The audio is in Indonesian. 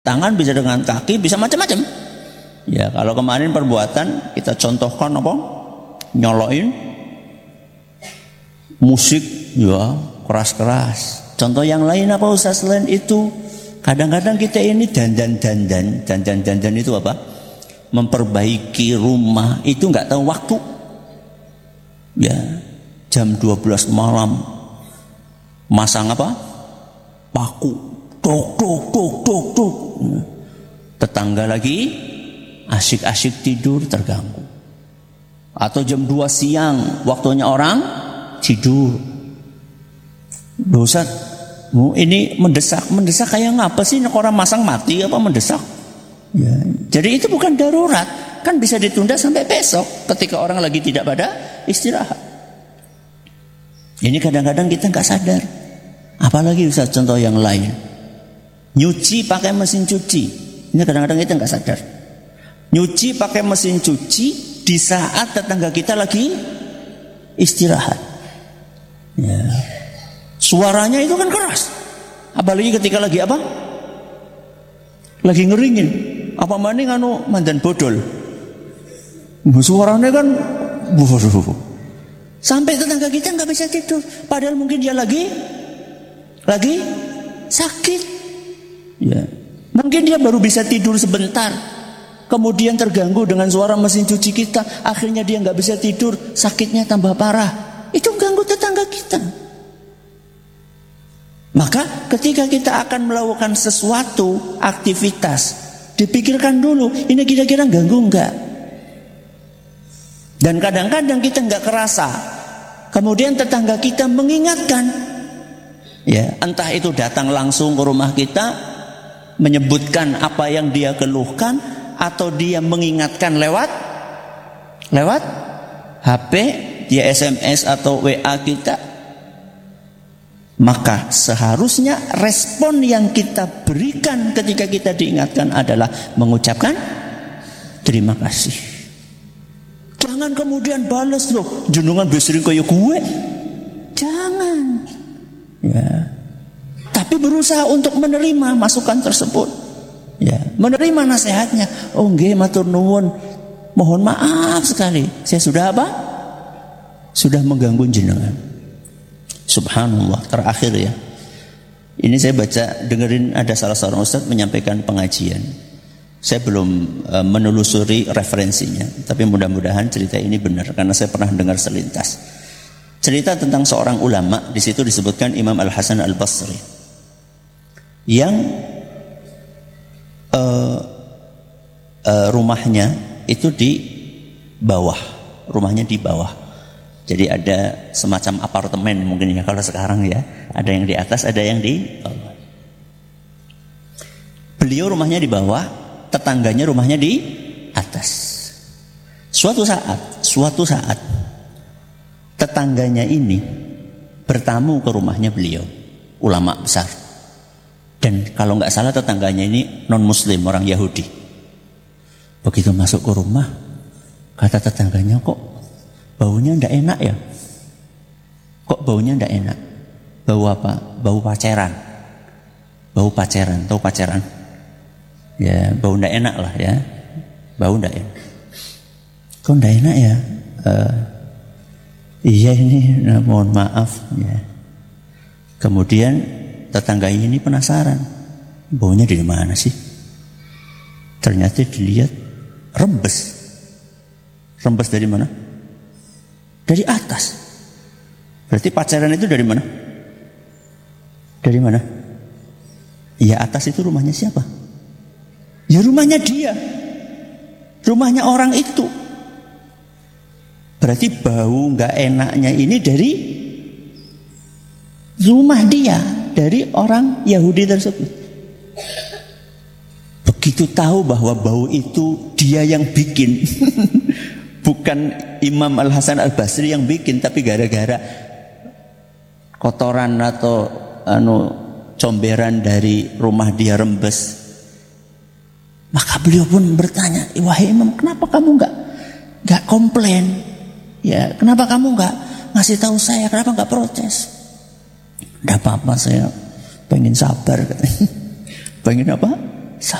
tangan, bisa dengan kaki, bisa macam-macam. Ya, kalau kemarin perbuatan kita contohkan apa? Nyoloin musik ya keras-keras. Contoh yang lain apa Ustaz selain itu? Kadang-kadang kita ini dandan itu apa? Memperbaiki rumah itu nggak tahu waktu. Ya, jam 12 malam masang apa? Paku. Tok. Tetangga lagi asyik-asyik tidur terganggu. Atau jam 2 siang waktunya orang tidur. Ustaz, ini mendesak kayak ngapa sih orang masang mati apa mendesak? Ya, jadi itu bukan darurat, kan bisa ditunda sampai besok ketika orang lagi tidak pada istirahat. Ini kadang-kadang kita nggak sadar. Apalagi Ustaz contoh yang lain, nyuci pakai mesin cuci. Ini kadang-kadang kita nggak sadar. Nyuci pakai mesin cuci di saat tetangga kita lagi istirahat. Ya. Suaranya itu kan keras. Apalagi ketika lagi apa? Lagi ngeringin. Apa maning mandan bodol. Suaranya kan sampai tetangga kita nggak bisa tidur. Padahal mungkin dia lagi sakit. Ya. Mungkin dia baru bisa tidur sebentar. Kemudian terganggu dengan suara mesin cuci kita. Akhirnya dia nggak bisa tidur. Sakitnya tambah parah. Itu ganggu tetangga kita. Maka ketika kita akan melakukan sesuatu aktivitas, dipikirkan dulu, ini kira-kira ganggu enggak? Dan kadang-kadang kita enggak kerasa. Kemudian tetangga kita mengingatkan. Ya, entah itu datang langsung ke rumah kita, menyebutkan apa yang dia keluhkan, atau dia mengingatkan lewat HP, dia SMS atau WA kita. Maka seharusnya respon yang kita berikan ketika kita diingatkan adalah mengucapkan terima kasih. Jangan kemudian balas loh, jenengan besering kayak gue. Jangan. Ya. Tapi berusaha untuk menerima masukan tersebut. Ya, menerima nasihatnya. Oh nggih matur nuwun. Mohon maaf sekali. Saya sudah apa? Sudah mengganggu jenengan. Subhanallah, terakhir ya. Ini saya baca, dengerin ada salah seorang ustaz menyampaikan pengajian. Saya belum menelusuri referensinya, tapi mudah-mudahan cerita ini benar karena saya pernah dengar selintas. Cerita tentang seorang ulama, di situ disebutkan Imam Al-Hasan Al-Basri yang rumahnya itu di bawah, Jadi ada semacam apartemen mungkin ya kalau sekarang ya, ada yang di atas, ada yang di bawah. Beliau rumahnya di bawah, tetangganya rumahnya di atas. Suatu saat tetangganya ini bertamu ke rumahnya beliau, ulama besar. Dan kalau nggak salah tetangganya ini non muslim, orang Yahudi. Begitu masuk ke rumah, kata tetangganya, kok baunya ndak enak ya? Kok baunya ndak enak? Bau apa? Bau pacaran. Tahu pacaran? Ya, bau ndak enak lah ya. Bau ndak enak. Kok ndak enak ya? Iya ini, mohon maaf ya. Kemudian tetangganya ini penasaran, baunya dari mana sih? Ternyata dilihat rembes. Rembes dari mana? Dari atas. Berarti pacaran itu dari mana? Dari mana? Ya atas itu rumahnya siapa? Ya rumahnya dia. Rumahnya orang itu. Berarti bau gak enaknya ini dari rumah dia, dari orang Yahudi tersebut. Begitu tahu bahwa bau itu dia yang bikin. Bukan Imam Al-Hasan Al-Basri yang bikin, tapi gara-gara kotoran atau comberan dari rumah dia rembes. Maka beliau pun bertanya, wahai Imam, kenapa kamu nggak komplain? Ya, kenapa kamu nggak ngasih tahu saya? Kenapa nggak protes? Nggak apa-apa, saya pengen sabar katanya. Pengen apa?